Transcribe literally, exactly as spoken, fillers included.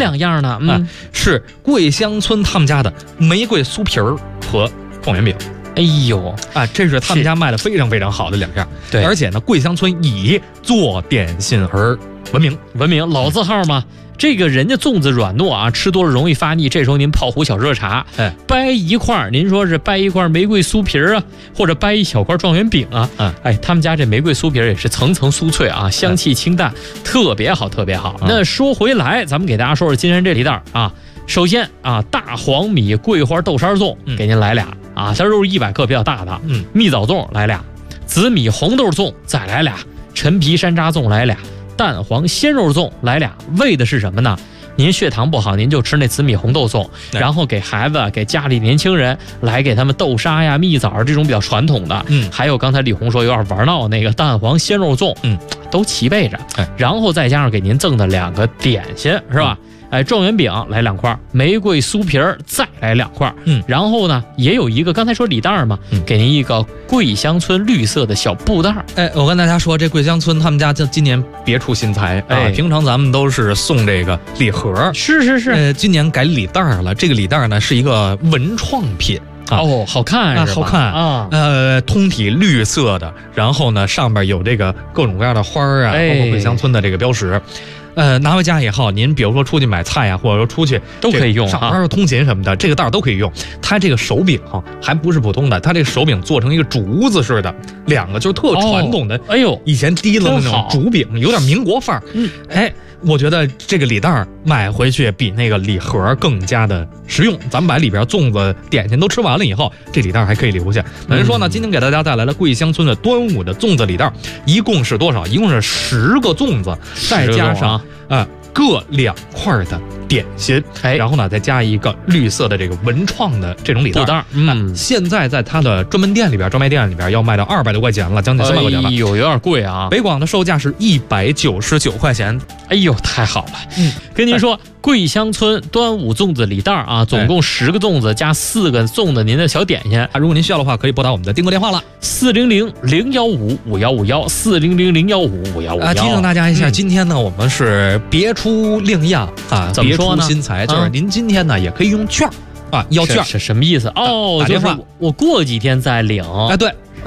两样呢，嗯， 啊、是桂香村他们家的玫瑰酥皮儿和状元饼。 哎呦啊，这是他们家卖的非常非常好的两样。 对， 而且呢，桂香村以做点心而闻名， 闻名老字号嘛。这个人家粽子软糯啊，吃多了容易发腻。这时候您泡壶小热茶，哎，掰一块，您说是掰一块玫瑰酥皮啊，或者掰一小块状元饼啊，嗯，哎，他们家这玫瑰酥皮也是层层酥脆啊，香气清淡，嗯、特别好，特别好。嗯、那说回来，咱们给大家说说今天这里袋啊。首先啊，大黄米桂花豆沙粽给您来俩、嗯、啊，它都是一百克比较大的。嗯，蜜枣粽来俩，紫米红豆粽再来俩，陈皮山楂粽来俩。蛋黄鲜肉粽来俩，为的是什么呢？您血糖不好，您就吃那紫米红豆粽，然后给孩子、给家里年轻人来给他们豆沙呀、蜜枣这种比较传统的。嗯，还有刚才李红说有点玩闹那个蛋黄鲜肉粽，嗯，都齐备着。然后再加上给您赠的两个点心，是吧？嗯哎，状元饼来两块，玫瑰酥皮儿再来两块，嗯，然后呢，也有一个刚才说礼袋嘛，嗯，给您一个桂香村绿色的小布袋。 哎，我跟大家说，这桂香村他们家今今年别出心裁，哎，平常咱们都是送这个礼盒， 是是是， 呃，今年改礼袋了。这个礼袋呢是一个文创品。 啊、哦，好看是吧？ 好看啊！呃，通体绿色的，然后呢，上边有这个各种各样的花啊，哎、包括桂香村的这个标识。呃，拿回家以后，您比如说出去买菜呀，或者说出去都可以用， 上班通勤什么的，这个袋都可以用。它这个手柄哈，还不是普通的，它这个手柄做成一个竹子似的，两个就是特传统的。 哦、哎呦， 以前提了的那种竹柄，有点民国范儿。嗯，哎。我觉得这个礼袋买回去比那个礼盒更加的实用。咱们把里边粽子点心都吃完了以后，这礼袋还可以留下。等于说呢，今天给大家带来了桂香村的端午的粽子礼袋，一共是多少？一共是十个粽子，再加上啊、呃、各两块的点心，哎，然后呢再加一个绿色的这个文创的这种礼袋。 袋，嗯， 现在在它的专门店里边、专卖店里边要卖到二百多块钱了，将近三百块钱了。 哎呦，有点贵啊！ 北广的售价是一百九十九块钱。 哎呦，太好了！嗯，跟您说，桂香村端午粽子礼袋啊，总共十个粽子加四个粽子您的小点心。 如果您需要的话，可以拨打我们的订购电话了， 四零零零幺五五幺五幺，四零零零幺五五幺五幺。 啊，提醒大家一下，嗯、今天呢，我们是别出另样啊， 怎么说呢？ 别出心裁，就是您今天呢也可以用券啊，要券是什么意思？哦，就是我过几天再领。 哎，对，